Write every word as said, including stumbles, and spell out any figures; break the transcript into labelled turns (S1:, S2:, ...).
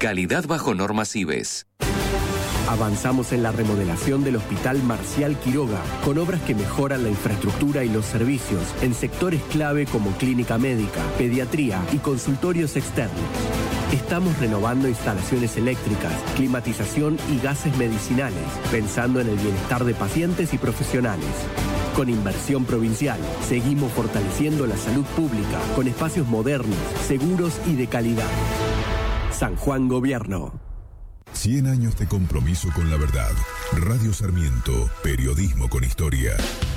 S1: Calidad bajo normas I B E S.
S2: Avanzamos en la remodelación del Hospital Marcial Quiroga, con obras que mejoran la infraestructura y los servicios en sectores clave como clínica médica, pediatría y consultorios externos. Estamos renovando instalaciones eléctricas, climatización y gases medicinales, pensando en el bienestar de pacientes y profesionales. Con inversión provincial, seguimos fortaleciendo la salud pública con espacios modernos, seguros y de calidad. San Juan Gobierno.
S3: cien años de compromiso con la verdad. Radio Sarmiento, periodismo con historia.